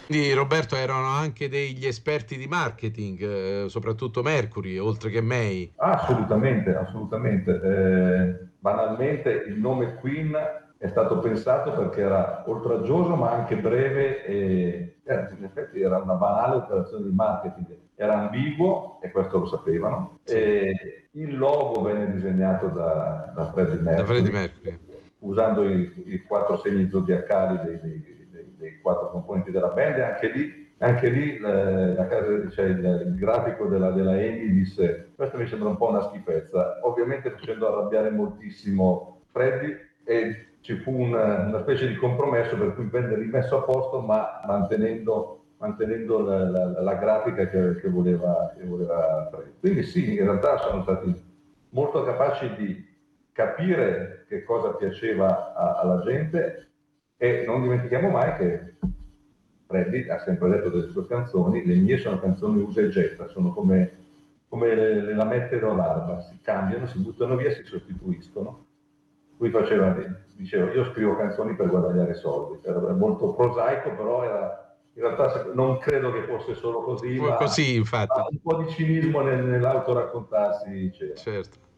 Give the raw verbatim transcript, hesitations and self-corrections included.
Quindi Roberto erano anche degli esperti di marketing, eh, soprattutto Mercury, oltre che May. Ah, assolutamente, assolutamente. Eh, banalmente il nome Queen è stato pensato perché era oltraggioso ma anche breve e eh, in effetti era una banale operazione di marketing. Era ambiguo e questo lo sapevano. Sì, E il logo venne disegnato da, da Freddie da Freddie Mercury Mercury. usando i, i quattro segni zodiacali dei, dei, dei, dei quattro componenti della band e anche lì anche lì eh, la casa, cioè il, il grafico della, della Amy disse questo mi sembra un po' una schifezza, ovviamente facendo arrabbiare moltissimo Freddy e ci fu una, una specie di compromesso per cui venne rimesso a posto ma mantenendo, mantenendo la, la, la grafica che, che, voleva, che voleva Freddy. Quindi sì, in realtà sono stati molto capaci di capire che cosa piaceva a, alla gente e non dimentichiamo mai che Freddy ha sempre detto delle sue canzoni, le mie sono canzoni usa e getta, sono come, come le, le lamette d'Olarba, si cambiano, si buttano via, si sostituiscono. Lui faceva, diceva, io scrivo canzoni per guadagnare soldi, era molto prosaico, però era, in realtà non credo che fosse solo così, ma, Così, ma infatti. un po' di cinismo nel, nell'autoraccontarsi c'era. Certo.